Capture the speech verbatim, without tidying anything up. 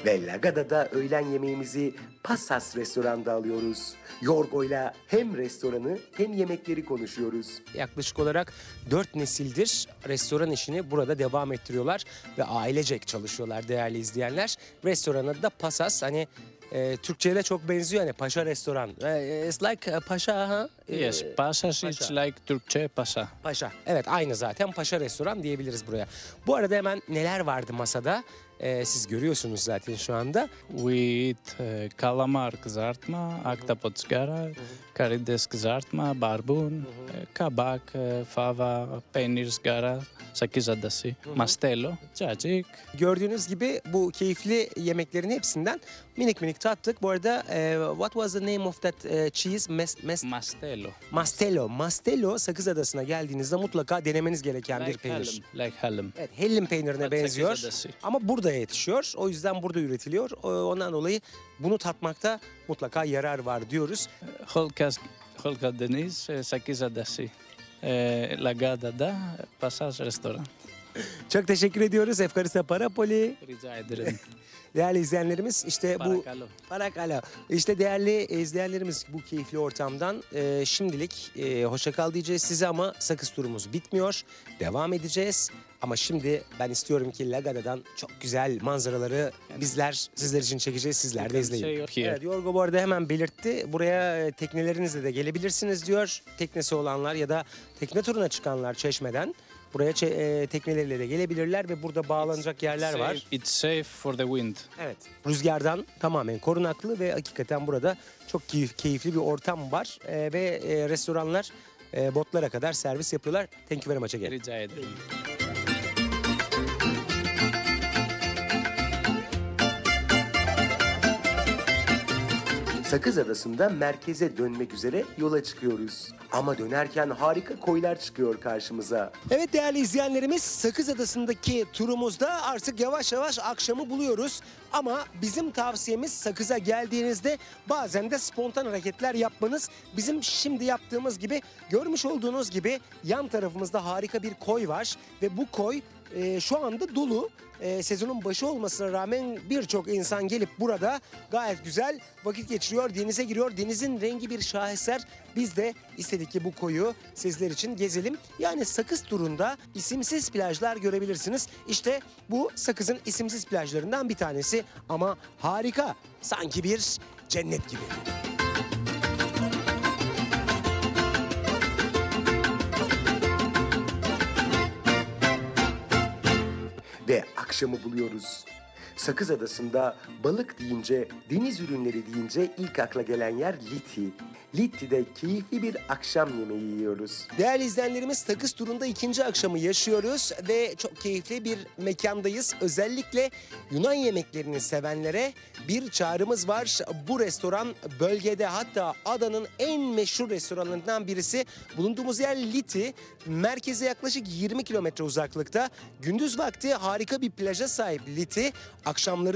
Ve Lagada'da öğlen yemeğimizi Pasas restoranda alıyoruz. Yorgo'yla hem restoranı hem yemekleri konuşuyoruz. Yaklaşık olarak dört nesildir restoran işini burada devam ettiriyorlar ve ailecek çalışıyorlar değerli izleyenler. Restoranın adı da Pasas. Hani e, Türkçe'ye de çok benziyor hani Paşa Restoran. E, It's like a Paşa ha? E, Yes, Pasas it's Paşa. like Türkçe Paşa. Paşa. Evet aynı zaten Paşa Restoran diyebiliriz buraya. Bu arada hemen neler vardı masada? Ee, siz görüyorsunuz zaten şu anda. We eat uh, kalamar kızartma, ahtapot ızgara, karides kızartma, barbun, uh, kabak, uh, fava, peynir ızgara, sakız adası, mastelo, cacık. Gördüğünüz gibi bu keyifli yemeklerin hepsinden minik minik tattık. Bu arada e, what was the name of that e, cheese? Mes, mes, Mastelo. Mastelo. Mastelo Sakız Adası'na geldiğinizde mutlaka denemeniz gereken bir Like peynir. halim, like halim. Evet, hellim peynirine Sakız benziyor. Adası. Ama burada yetişiyor. O yüzden burada üretiliyor. O- Ondan dolayı bunu tatmakta mutlaka yarar var diyoruz. Holkas, Holka Deniz, uh, sakız adası. Uh, Lagada'da Pasas restoran. Çok teşekkür ediyoruz. Efkarista Parapoli. Rica ederim. Değerli izleyenlerimiz işte bu Parakalo. Parakalo. İşte değerli izleyenlerimiz bu keyifli ortamdan e, şimdilik e, hoşça kal diyeceğiz size ama sakız turumuz bitmiyor. Devam edeceğiz. Ama şimdi ben istiyorum ki Lagada'dan çok güzel manzaraları bizler sizler için çekeceğiz. Sizler de izleyin. Şey yok here. Evet, Yorgo bu arada hemen belirtti. Buraya e, teknelerinizle de gelebilirsiniz diyor. Teknesi olanlar ya da tekne turuna çıkanlar Çeşme'den buraya çe- e, tekneleriyle de gelebilirler ve burada bağlanacak yerler var. Safe- It's safe for the wind. Evet. Rüzgardan tamamen korunaklı ve hakikaten burada çok keyif, keyifli bir ortam var. Ee, ve e, restoranlar e, botlara kadar servis yapıyorlar. Thank you very much again. Rica ederim. Sakız Adası'nda merkeze dönmek üzere yola çıkıyoruz. Ama dönerken harika koylar çıkıyor karşımıza. Evet değerli izleyenlerimiz Sakız Adası'ndaki turumuzda artık yavaş yavaş akşamı buluyoruz. Ama bizim tavsiyemiz Sakız'a geldiğinizde bazen de spontan hareketler yapmanız. Bizim şimdi yaptığımız gibi görmüş olduğunuz gibi yan tarafımızda harika bir koy var. Ve bu koy e, şu anda dolu. E, sezonun başı olmasına rağmen birçok insan gelip burada gayet güzel vakit geçiriyor. Denize giriyor. Denizin rengi bir şaheser. Biz de istedik ki bu koyu sizler için gezelim. Yani Sakız turunda isimsiz plajlar görebilirsiniz. İşte bu Sakız'ın isimsiz plajlarından bir tanesi. Ama harika. Sanki bir cennet gibi. Ve akşamı buluyoruz. Sakız Adası'nda balık deyince, deniz ürünleri deyince ilk akla gelen yer Liti. Litti'de keyifli bir akşam yemeği yiyoruz. Değerli izleyenlerimiz Sakız turunda ikinci akşamı yaşıyoruz ve çok keyifli bir mekandayız. Özellikle Yunan yemeklerini sevenlere bir çağrımız var. Bu restoran bölgede hatta adanın en meşhur restoranlarından birisi. Bulunduğumuz yer Liti. Merkeze yaklaşık yirmi kilometre uzaklıkta. Gündüz vakti harika bir plaja sahip Liti. Akşamları